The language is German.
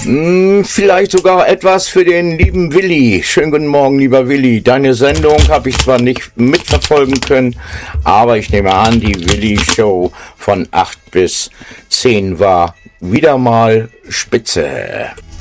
Vielleicht sogar etwas für den lieben Willi. Schönen guten Morgen, lieber Willi. Deine Sendung habe ich zwar nicht mitverfolgen können, aber ich nehme an, die Willi-Show von 8 bis 10 war wieder mal spitze.